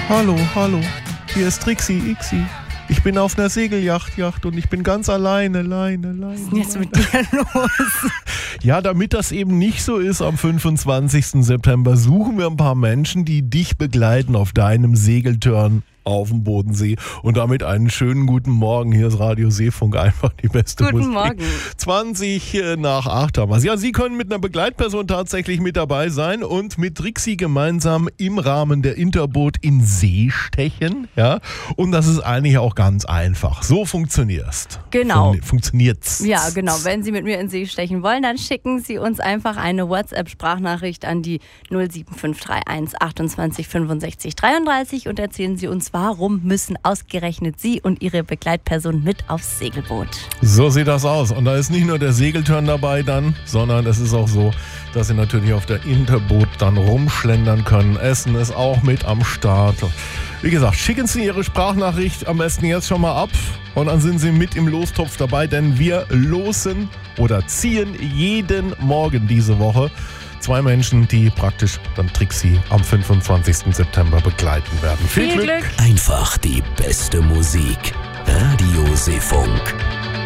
Hallo, hier ist Trixie Ixi. Ich bin auf einer Segelyacht und ich bin ganz alleine. Was ist denn jetzt mit dir los? Ja, damit das eben nicht so ist am 25. September, suchen wir ein paar Menschen, die dich begleiten auf deinem Segeltörn auf dem Bodensee. Und damit einen schönen guten Morgen. Hier ist Radio Seefunk, einfach die beste Musik. Guten Morgen. 20 nach 8 haben wir es. Ja, Sie können mit einer Begleitperson tatsächlich mit dabei sein und mit Trixie gemeinsam im Rahmen der Interboot in See stechen. Ja? Und das ist eigentlich auch ganz einfach. So funktioniert's. Genau. Funktioniert's. Ja, genau. Wenn Sie mit mir in See stechen wollen, dann schicken Sie uns einfach eine WhatsApp-Sprachnachricht an die 07531 28 65 33 und erzählen Sie uns, warum müssen ausgerechnet Sie und Ihre Begleitperson mit aufs Segelboot? So sieht das aus. Und da ist nicht nur der Segeltörn dabei dann, sondern es ist auch so, dass Sie natürlich auf der Interboot dann rumschlendern können. Essen ist auch mit am Start. Wie gesagt, schicken Sie Ihre Sprachnachricht am besten jetzt schon mal ab und dann sind Sie mit im Lostopf dabei, denn wir losen oder ziehen jeden Morgen diese Woche 2 Menschen, die praktisch dann Trixie am 25. September begleiten werden. Viel Glück! Einfach die beste Musik. Radio Seefunk.